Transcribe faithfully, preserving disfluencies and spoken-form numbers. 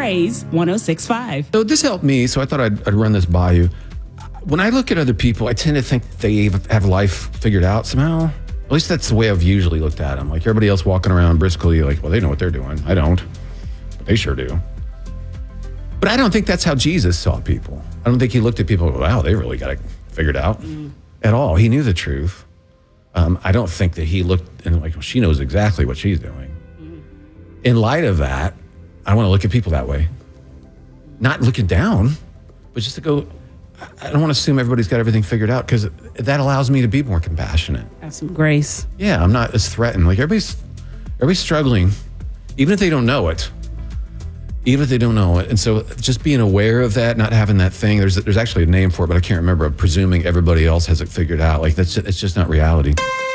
Praise one oh six point five. So this helped me, so I thought I'd, I'd run this by you. When I look at other people, I tend to think they have life figured out somehow. At least that's the way I've usually looked at them. Like everybody else walking around briskly, like, well, they know what they're doing. I don't. But they sure do. But I don't think that's how Jesus saw people. I don't think he looked at people, wow, they really got it figured out mm. at all. He knew the truth. Um, I don't think that he looked and like, well, she knows exactly what she's doing. Mm. In light of that, I want to look at people that way. Not looking down, but just to go, I don't want to assume everybody's got everything figured out because that allows me to be more compassionate. Have some grace. Yeah, I'm not as threatened. Like everybody's, everybody's struggling, even if they don't know it. Even if they don't know it. And so just being aware of that, not having that thing, there's there's actually a name for it, but I can't remember, presuming everybody else has it figured out. Like that's it's just not reality.